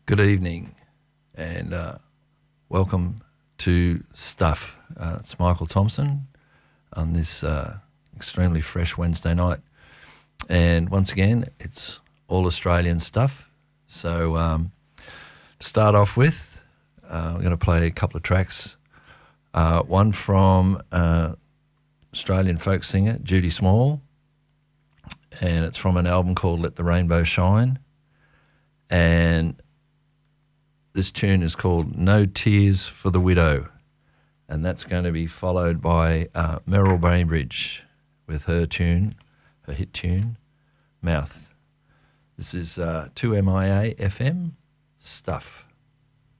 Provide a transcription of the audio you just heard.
Good evening and welcome to Stuff. It's Michael Thompson on this extremely fresh Wednesday night. And once again, it's all Australian stuff. So to start off with, we're going to play a couple of tracks. One from Australian folk singer Judy Small, and it's from an album called Let the Rainbow Shine. And this tune is called No Tears for the Widow, and that's going to be followed by Meryl Bainbridge with her hit tune, Mouth. This is 2MIA FM Stuff.